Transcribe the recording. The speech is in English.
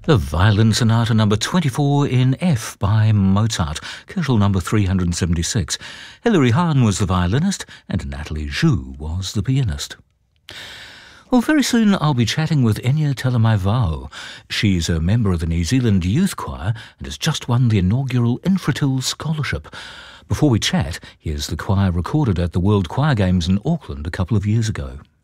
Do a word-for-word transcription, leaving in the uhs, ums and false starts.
The Violin Sonata number twenty-four in F by Mozart, Köchel number three hundred seventy-six. Hilary Hahn was the violinist and Nathalie Zhu was the pianist. Well, very soon I'll be chatting with Enya Telemaivao. She's a member of the New Zealand Youth Choir and has just won the inaugural Infratil Scholarship. Before we chat, here's the choir recorded at the World Choir Games in Auckland a couple of years ago.